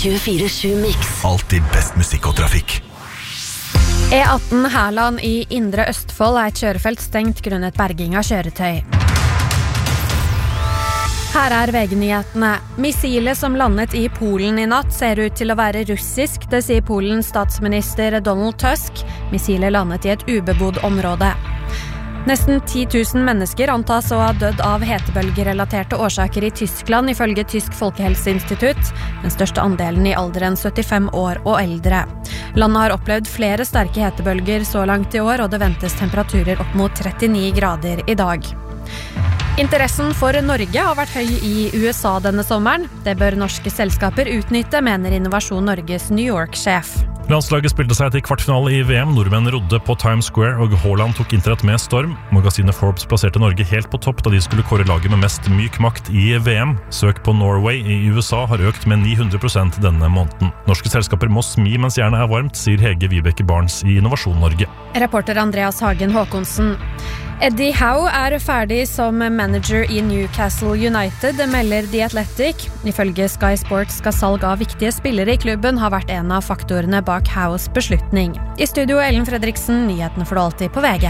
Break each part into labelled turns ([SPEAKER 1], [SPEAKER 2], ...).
[SPEAKER 1] 24/7 Mix.
[SPEAKER 2] Alltid best musikk og trafikk.
[SPEAKER 3] E18 Herland i Indre Østfold et kjørefelt stengt grunnet berging av kjøretøy. Her VG-nyhetene. Missilet som landet i Polen i natt ser ut til å være russisk, det sier Polens statsminister Donald Tusk. Missilet landet i et ubebodd område. Nesten 10 000 mennesker antas å ha dødd av hetebølgerelaterte årsaker i Tyskland, ifølge Tysk Folkehelseinstitutt, den største andelen i alderen 75 år og eldre. Landet har opplevd flere sterke hetebølger så langt i år, og det ventes temperaturer opp mot 39 grader i dag. Interessen for Norge har vært høy i USA denne sommeren. Det bør norske selskaper utnytte, mener Innovasjon Norges New York-sjef.
[SPEAKER 4] Landslaget spilte seg til kvartfinale i VM. Nordmenn rodde på Times Square, og Haaland tok internett med storm. Magasinet Forbes plasserte Norge helt på topp da de skulle kåre laget med mest myk makt i VM. Søk på Norway i USA har økt med 900% denne måneden. Norske selskaper må smi mens jernet varmt, sier Hege Vibeke Barnes i Innovasjon Norge.
[SPEAKER 3] Reporter Andreas Hagen Håkonsen. Eddie Howe ferdig som manager i Newcastle United, melder The Athletic. Ifølge Sky Sports skal salg av viktige spillere i klubben ha vært en av faktorene bak Howes beslutning. I studio Ellen Fredriksen, nyhetene får du alltid på VG.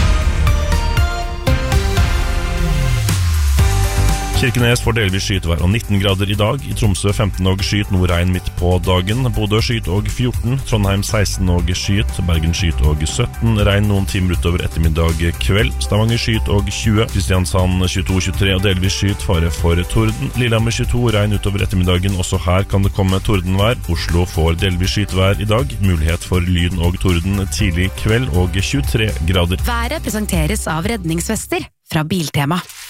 [SPEAKER 4] Kirkenes får delvis skytevær og 19 grader i dag. I Tromsø 15 og skyt, noe regn midt på dagen. Bodø skyt og 14, Trondheim 16 og skyt, Bergen skyt og 17, regn noen timer utover ettermiddag kveld. Stavanger skyt og 20, Kristiansand 22-23 og delvis skyt, fare for torden. Lillehammer 22, regn utover ettermiddagen, også her kan det komme tordenvær. Oslo får delvis skytevær i dag, mulighet for lyn og torden tidlig kveld og 23 grader.
[SPEAKER 1] Været presenteres av redningsvester fra Biltema.